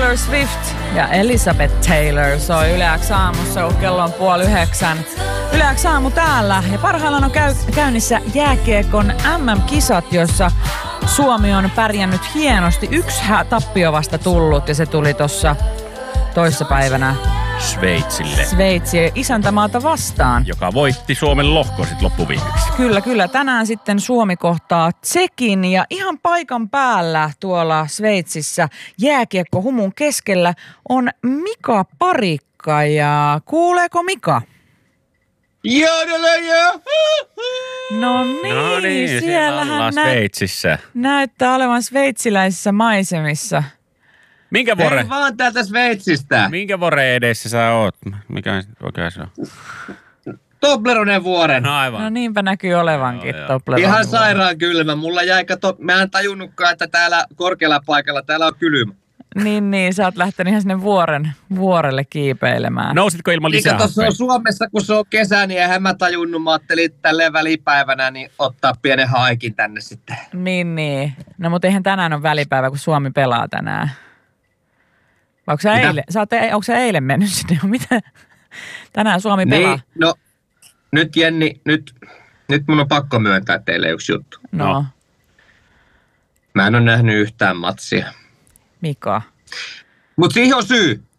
Taylor Swift ja Elizabeth Taylor soi Yle X aamussa, kun kello on 8:30. Yle X aamu täällä ja parhaillaan on käynnissä jääkiekon MM-kisat, jossa Suomi on pärjännyt hienosti. Yksi tappio vasta tullut ja se tuli tuossa toissapäivänä Sveitsiä isäntämaata vastaan. Joka voitti Suomen lohko sitten loppuviimeksi. Kyllä. Tänään sitten Suomi kohtaa Tsekin ja ihan paikan päällä tuolla Sveitsissä jääkiekkohumun keskellä on Mika Parikka. Ja kuuleeko Mika? No niin, siellähän Sveitsissä. Näyttää olevan sveitsiläisissä maisemissa. Minkä vuoren? Hei vaan täältä Sveitsistä. Minkä vuoren edessä sä oot? Mikä se on? Tobleronen vuoren. No aivan. No niinpä näkyy olevankin Tobleronen. Ihan sairaan kylmä. Mulla jäi mä en tajunnutkaan, että täällä korkealla paikalla täällä on kylmä. Niin, sä oot lähtenyt ihan sinne vuorelle kiipeilemään. Nousitko ilman lisää? Tuossa on Suomessa, kun se on kesä, niin eihän mä tajunnut. Mä ajattelin tälleen välipäivänä niin ottaa pienen haikin tänne sitten. Niin. No mutta eihän tänään ole välipäivä, kun Suomi pelaa tänään. Onko sä eilen mennyt sinne? Mitä? Tänään Suomi pelaa. Niin, no nyt Jenni, nyt mun on pakko myöntää teille yksi juttu. No. Mä en ole nähnyt yhtään matsia. Mika. Mut siihen on syy.